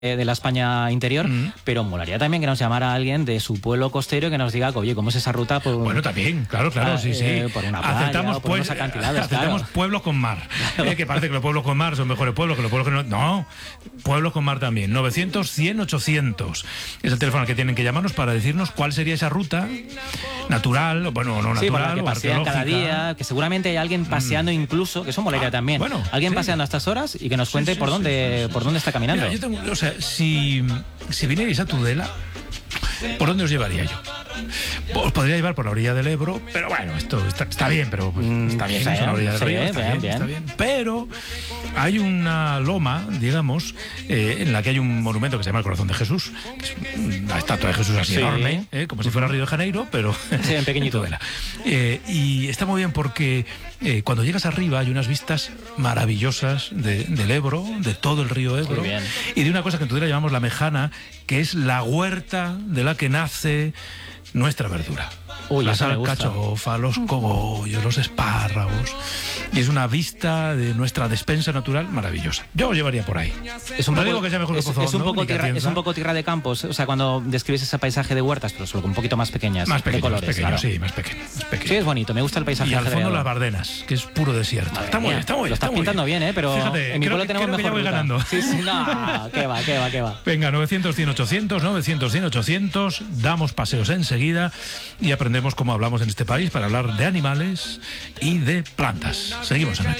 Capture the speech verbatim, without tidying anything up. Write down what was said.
de la España interior, mm. pero molaría también que nos llamara alguien de su pueblo costero y que nos diga, oye, ¿cómo es esa ruta? Por, bueno, también, claro, claro, a, sí, sí. Eh, por una playa, aceptamos, por pues, unos acantilados, aceptamos claro. pueblos con mar. Claro. Eh, que parece que los pueblos con mar son mejores pueblos que los pueblos que no. No, pueblos con mar también. novecientos, cien, ochocientos es el teléfono al que tienen que llamarnos para decirnos cuál sería esa ruta natural, bueno, no natural, sí, por la que o pasean cada día, que seguramente hay alguien paseando mm. incluso, que eso molaría ah, también. Bueno, alguien sí. paseando a estas horas y que nos cuente sí, sí, por dónde sí, por dónde está caminando. Mira, yo tengo, o sea, si Si vinierais a Tudela, ¿por dónde os llevaría yo? Os podría llevar por la orilla del Ebro, pero bueno, esto está, está bien, pero pues, está bien, es una orilla del río, está bien, bien, está bien. Pero hay una loma, digamos, eh, en la que hay un monumento que se llama el Corazón de Jesús, que es una estatua de Jesús así sí. enorme, eh, como si fuera Río de Janeiro, pero sí, en pequeñito. Tudela. Eh, y está muy bien porque eh, cuando llegas arriba hay unas vistas maravillosas de, del Ebro, de todo el río Ebro, y de una cosa que en Tudela llamamos la Mejana, que es la huerta de la que nace nuestra verdura. Uy, la alcachofa, los cogollos, los espárragos. Y es una vista de nuestra despensa natural maravillosa. Yo os llevaría por ahí. Es un, no poco, digo que sea mejor es, que Pozo es, un poco tierra, es un poco tierra de campos. O sea, cuando describes ese paisaje de huertas, pero solo un poquito más pequeñas. Más pequeño, de colores, más pequeño, claro. sí, más pequeño, más pequeño. Sí, es bonito. Me gusta el paisaje. Y al fondo las Bardenas, que es puro desierto. Madre está muy bien, está muy bien. Lo estás pintando bien, ¿eh? Pero fíjate, en mi creo, pueblo tenemos creo mejor que ya voy ruta. ganando. Sí, sí, no, qué va, qué va, qué va. Venga, novecientos, cien, ochocientos, novecientos, cien, ochocientos. Damos paseos enseguida y aprendemos cómo hablamos en este país para hablar de animales y de plantas. Seguimos en el